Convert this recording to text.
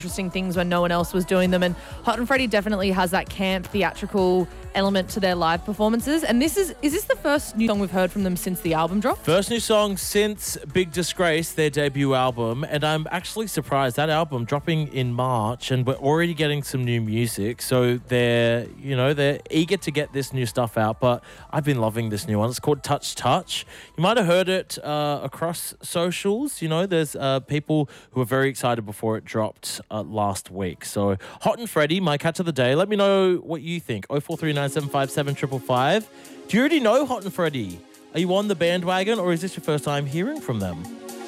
interesting things when no one else was doing them. And Hot and Freddie definitely has that camp theatrical element to their live performances. And is this the first new song we've heard from them since the album dropped? First new song since Big Disgrace, their debut album. And I'm actually surprised that album dropping in March and we're already getting some new music. So they're eager to get this new stuff out. But I've been loving this new one. It's called Touch Touch. You might have heard it across socials. There's people who were very excited before it dropped last week. So Hot and Freddie, my catch of the day. Let me know what you think. 0439757555. Do you already know Hot and Freddie? Are you on the bandwagon or is this your first time hearing from them?